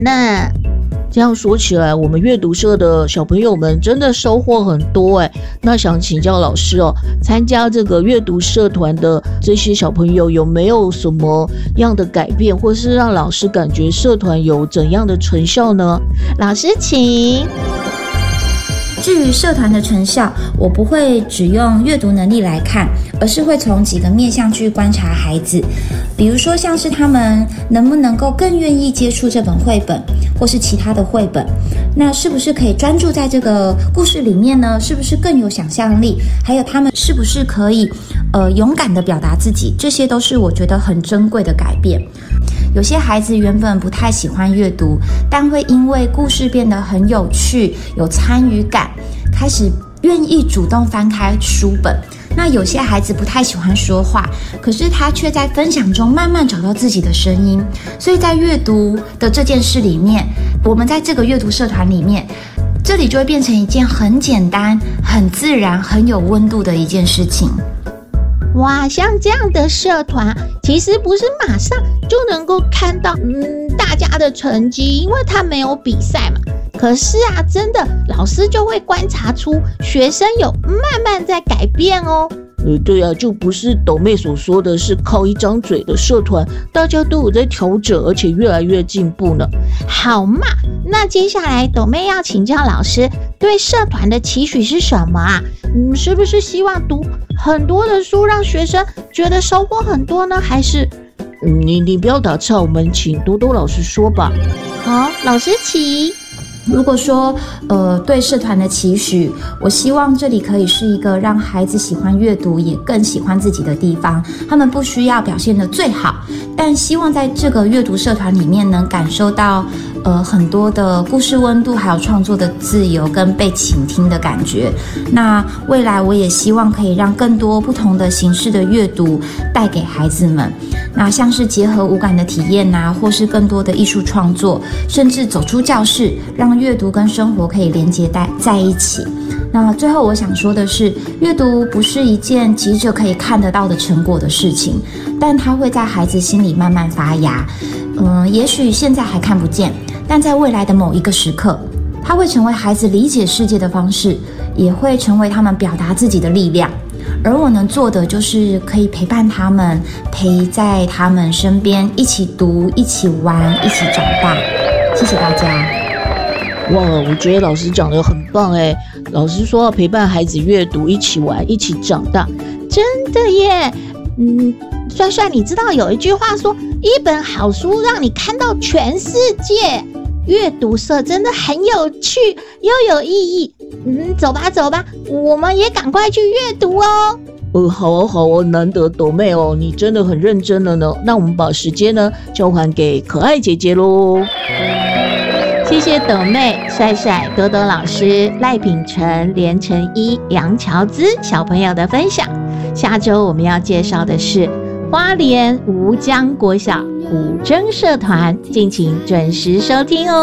呢。 这样说起来，我们阅读社的小朋友们真的收获很多那想请教老师参加这个阅读社团的这些小朋友有没有什么样的改变，或是让老师感觉社团有怎样的成效呢？ 老师请。 至于社团的成效，我不会只用阅读能力来看，而是会从几个面向去观察孩子。比如说像是他们能不能够更愿意接触这本绘本或是其他的绘本，那是不是可以专注在这个故事里面呢？是不是更有想象力？还有他们是不是可以勇敢地表达自己？这些都是我觉得很珍贵的改变。有些孩子原本不太喜欢阅读，但会因为故事变得很有趣，有参与感，开始愿意主动翻开书本。那有些孩子不太喜欢说话，可是他却在分享中慢慢找到自己的声音。所以在阅读的这件事里面，我们在这个阅读社团里面，这里就会变成一件很简单、很自然、很有温度的一件事情。 哇，像这样的社团其实不是马上就能够看到大家的成绩，因为他没有比赛嘛。可是真的老师就会观察出学生有慢慢在改变哦。 对就不是斗妹所说的是靠一张嘴的社团，大家都有在调整，而且越来越进步呢。 好嘛，那接下来斗妹要请教老师，对社团的期许是什么啊？是不是希望读很多的书让学生觉得收获很多呢？还是你不要打岔，我们请多多老师说吧。 好，老师请。 如果说对社团的期许，我希望这里可以是一个让孩子喜欢阅读也更喜欢自己的地方。他们不需要表现得最好，但希望在这个阅读社团里面能感受到很多的故事温度，还有创作的自由跟被倾听的感觉。那未来我也希望可以让更多不同的形式的阅读带给孩子们，那像是结合五感的体验或是更多的艺术创作，甚至走出教室，让阅读跟生活可以连接在一起。那最后我想说的是，阅读不是一件急着可以看得到的成果的事情，但它会在孩子心里慢慢发芽。也许现在还看不见，但在未来的某一个时刻，它会成为孩子理解世界的方式，也会成为他们表达自己的力量。而我能做的就是可以陪伴他们，陪在他们身边，一起读，一起玩，一起长大。谢谢大家。 哇，我觉得老师讲得很棒老师说要陪伴孩子阅读，一起玩，一起长大， 真的耶。帅帅，你知道有一句话说，一本好书让你看到全世界。阅读社真的很有趣又有意义。走吧走吧，我们也赶快去阅读哦。 好哦，难得斗妹你真的很认真了呢。那我们把时间呢交还给可爱姐姐咯。 谢谢斗妹、帅帅、多多老师、赖品成、连成一、杨乔姿小朋友的分享。下周我们要介绍的是花莲吴江国小古筝社团，敬请准时收听哦。